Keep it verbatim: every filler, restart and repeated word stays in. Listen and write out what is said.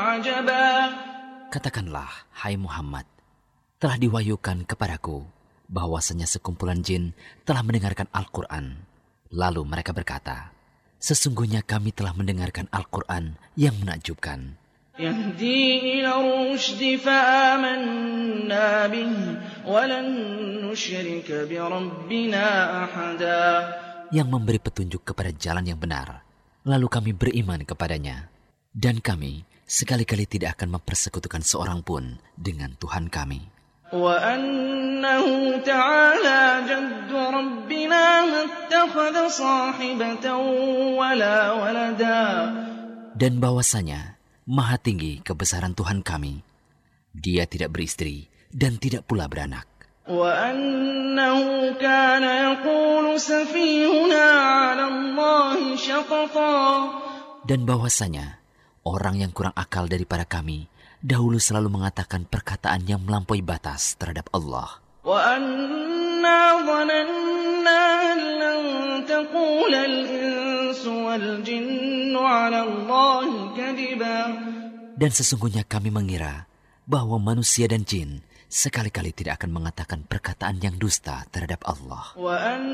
عجبا. Katakanlah, hai Muhammad, telah diwahyukan kepadaku bahwasanya sekumpulan jin telah mendengarkan Al-Quran. Lalu mereka berkata, sesungguhnya kami telah mendengarkan Al-Quran yang menakjubkan. يهدي إلى الرشد فآمنا به ولن نشرك بربنا أحدا. Yang memberi petunjuk kepada jalan yang benar, lalu kami beriman kepadanya. Dan kami sekali-kali tidak akan mempersekutukan seorang pun dengan Tuhan kami. وأنه تعالى جد ربنا ما اتخذ صاحبة ولا ولدا. Dan bahwasanya Maha tinggi kebesaran Tuhan kami, Dia tidak beristri dan tidak pula beranak. وأنه كان يقول سفيهنا على الله شططا. Dan bahwasanya orang yang kurang akal daripada kami dahulu selalu mengatakan perkataan yang melampaui batas terhadap Allah. وأنا ظننا أن لن تقول الإنس والجن على الله كذبا. Dan sesungguhnya kami mengira bahwa manusia dan jin sekali-kali tidak akan mengatakan perkataan yang dusta terhadap Allah.